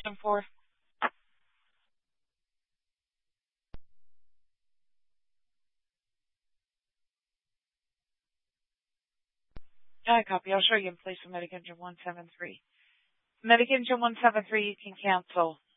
Option 4. I copy. I'll show you in place of Medic Engine 173. Medic Engine 173, you can cancel